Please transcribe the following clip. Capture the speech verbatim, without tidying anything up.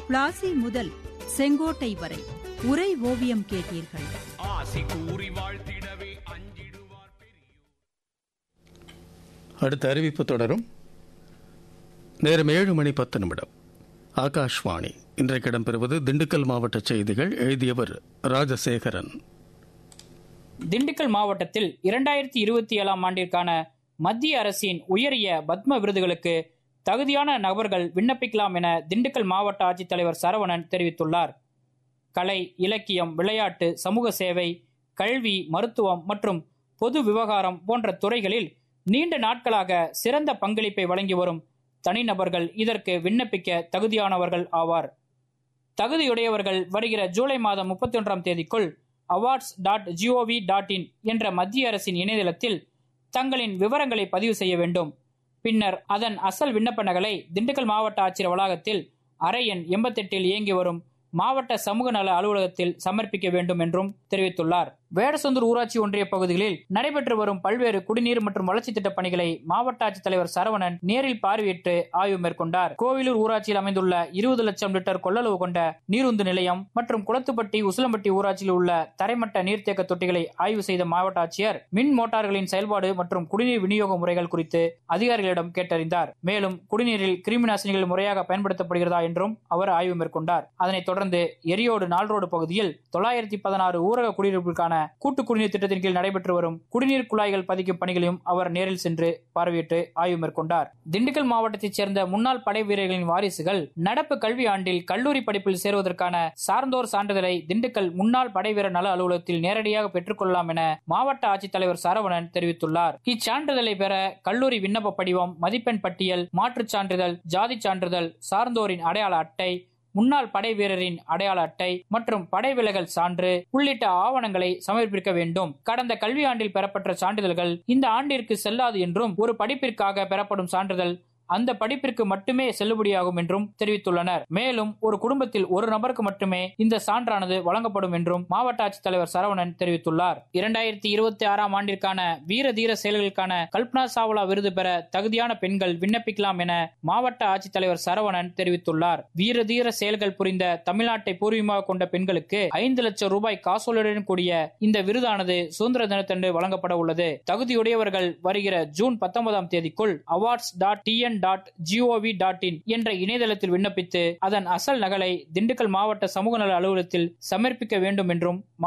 பிளாசி முதல் செங்கோட்டை வரை உரை ஓவியம் கேட்டீர்கள். ஆசி கூறி வாழ்த்திடவே அஞ்சிடுவார் பெரியோர். அடுத்த அறிவிப்பு தொடரும். நேரம் ஏழு மணி பத்து நிமிடம். ஆகாஷ்வாணி. இன்றைக்கு இடம்பெறுவது திண்டுக்கல் மாவட்ட செய்திகள். எழுதியவர் ராஜசேகரன். திண்டுக்கல் மாவட்டத்தில் இரண்டாயிரத்தி இருபத்தி ஏழாம் ஆண்டிற்கான மத்திய அரசின் உயரிய பத்ம விருதுகளுக்கு தகுதியான நபர்கள் விண்ணப்பிக்கலாம் என திண்டுக்கல் மாவட்ட ஆட்சித்தலைவர் சரவணன் தெரிவித்துள்ளார். கலை, இலக்கியம், விளையாட்டு, சமூக சேவை, கல்வி, மருத்துவம் மற்றும் பொது விவகாரம் போன்ற துறைகளில் நீண்ட நாட்களாக சிறந்த பங்களிப்பை வழங்கி வரும் தனிநபர்கள் இதற்கு விண்ணப்பிக்க தகுதியானவர்கள் ஆவார். தகுதியுடையவர்கள் வருகிற ஜூலை மாதம் முப்பத்தி ஒன்றாம் தேதிக்குள் awards dot gov dot in என்ற மத்திய அரசின் இணையதளத்தில் தங்களின் விவரங்களை பதிவு செய்ய வேண்டும். பின்னர் அதன் அசல் விண்ணப்ப நகலை திண்டுக்கல் மாவட்ட ஆட்சியர் வளாகத்தில் அறை எண் எண்பத்தி எட்டில் இயங்கி வரும் மாவட்ட சமூக நல அலுவலகத்தில் சமர்ப்பிக்க வேண்டும் என்றும் தெரிவித்துள்ளார். வேடசந்தூர் ஊராட்சி ஒன்றிய பகுதிகளில் நடைபெற்று வரும் பல்வேறு குடிநீர் மற்றும் வளர்ச்சி திட்டப் பணிகளை மாவட்ட ஆட்சித்தலைவர் சரவணன் நேரில் பார்வையிட்டு ஆய்வு மேற்கொண்டார். கோவிலூர் ஊராட்சியில் அமைந்துள்ள இருபது லட்சம் லிட்டர் கொள்ளளவு கொண்ட நீருந்து நிலையம் மற்றும் குளத்துப்பட்டி, உசிலம்பட்டி ஊராட்சியில் உள்ள தரைமட்ட நீர்த்தேக்க தொட்டிகளை ஆய்வு செய்த மாவட்ட ஆட்சியர் மின் மோட்டார்களின் செயல்பாடு மற்றும் குடிநீர் விநியோக முறைகள் குறித்து அதிகாரிகளிடம் கேட்டறிந்தார். மேலும் குடிநீரில் கிருமி நாசினிகள் முறையாக பயன்படுத்தப்படுகிறதா என்றும் அவர் ஆய்வு மேற்கொண்டார். அதனைத் தொடர்ந்து எரியோடு நால்ரோடு பகுதியில் தொள்ளாயிரத்தி பதினாறு ஊரக குடியிருப்புக்கான கூட்டு குடிநீர் திட்டத்தின் கீழ் நடைபெற்று வரும் குடிநீர் குழாய்கள் பதிக்கும் பணிகளையும் அவர் நேரில் சென்று பார்வையிட்டு ஆய்வு மேற்கொண்டார். திண்டுக்கல் மாவட்டத்தைச் சேர்ந்த முன்னாள் படை வீரர்களின் வாரிசுகள் நடப்பு கல்வி ஆண்டில் கல்லூரி படிப்பில் சேருவதற்கான சார்ந்தோர் சான்றிதழை திண்டுக்கல் முன்னாள் படை வீரர் நல அலுவலகத்தில் நேரடியாக பெற்றுக் கொள்ளலாம் என மாவட்ட ஆட்சித்தலைவர் சரவணன் தெரிவித்துள்ளார். இச்சான்றிதழை பெற கல்லூரி விண்ணப்ப படிவம், மதிப்பெண் பட்டியல், மாற்றுச் சான்றிதழ், ஜாதி சான்றிதழ், சார்ந்தோரின் அடையாள அட்டை, முன்னாள் படை வீரரின் அடையாள அட்டை மற்றும் படை விலகல் சான்று உள்ளிட்ட ஆவணங்களை சமர்ப்பிக்க வேண்டும். கடந்த கல்வியாண்டில் பெறப்பட்ட சான்றிதழ்கள் இந்த ஆண்டிற்கு செல்லாது என்றும் ஒரு படிப்பிற்காக பெறப்படும் சான்றிதழ் அந்த படிப்பிற்கு மட்டுமே செல்லுபடியாகும் என்றும் தெரிவித்துள்ளனர். மேலும் ஒரு குடும்பத்தில் ஒரு நபருக்கு மட்டுமே இந்த சான்றானது வழங்கப்படும் என்றும் மாவட்ட ஆட்சித்தலைவர் சரவணன் தெரிவித்துள்ளார். இரண்டாயிரத்தி இருபத்தி ஆறாம் ஆண்டிற்கான வீர தீர செயல்களுக்கான கல்பனா சாவ்லா விருது பெற தகுதியான பெண்கள் விண்ணப்பிக்கலாம் என மாவட்ட ஆட்சித்தலைவர் சரவணன் தெரிவித்துள்ளார். வீர தீர செயல்கள் புரிந்த தமிழ்நாட்டை பூர்வீகமாக கொண்ட பெண்களுக்கு ஐந்து லட்சம் ரூபாய் காசோலையுடன் கூடிய இந்த விருதானது சுதந்திர தினத்தன்று வழங்கப்பட உள்ளது. தகுதியுடையவர்கள் வருகிற ஜூன் பத்தொன்பதாம் தேதிக்குள் awards dot TN dot gov dot in என்ற இணையதளத்தில் விண்ணப்பித்து அதன் அசல் நகலை திண்டுக்கல் மாவட்ட சமூக நல அலுவலகத்தில் சமர்ப்பிக்க வேண்டும் என்றும்